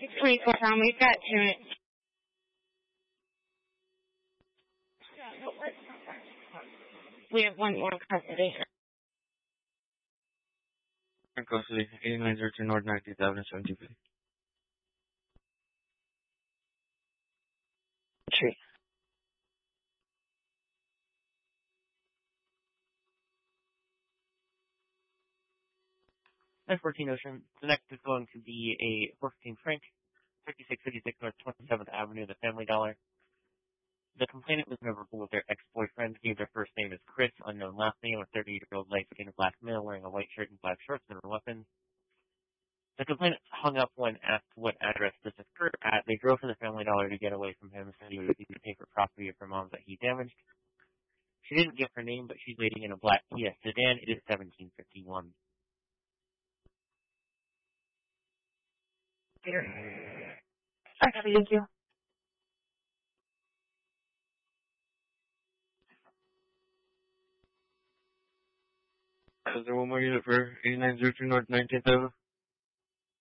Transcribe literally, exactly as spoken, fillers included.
twenty-four pound, we've got two minutes. We have one more custody. Custody, eighty-nine zero two North nineteenth Avenue, seventeen fifty. Tree. nine fourteen Ocean. The next is going to be a four fifteen Frank, fifty-six fifty-six North twenty-seventh Avenue, the Family Dollar. The complainant was memorable with their ex-boyfriend. Gave their first name as Chris, unknown last name, a thirty-year-old light-skinned black male wearing a white shirt and black shorts and a weapon. The complainant hung up when asked what address this occurred at. They drove to the Family Dollar to get away from him, said he would need to pay for property of her mom that he damaged. She didn't give her name, but she's waiting in a black Kia sedan. It is seventeen fifty-one. Peter. Okay, thank you. Is there one more unit for eighty-nine zero two North nineteenth Avenue?